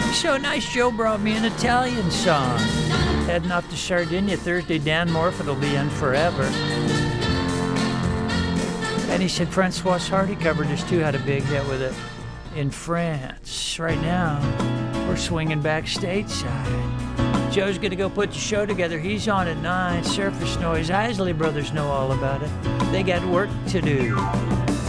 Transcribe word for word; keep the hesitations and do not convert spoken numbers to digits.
So nice Joe brought me an Italian song. Heading off to Sardinia Thursday, Dan Morfitt will be in forever. And he said Francois Hardy covered this too, had a big hit with it in France. Right now, we're swinging back stateside. Joe's going to go put the show together. He's on at nine. Surface Noise. Isley Brothers know all about it. They got work to do.